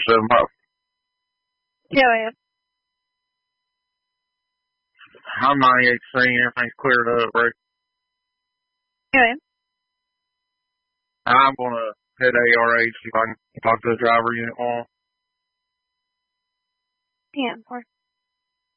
7-5. Yeah, I am. I'm 98 saying everything's cleared up, right? Yeah, I am. I'm going to head ARH if I can talk to the driver unit on. Yeah, of course.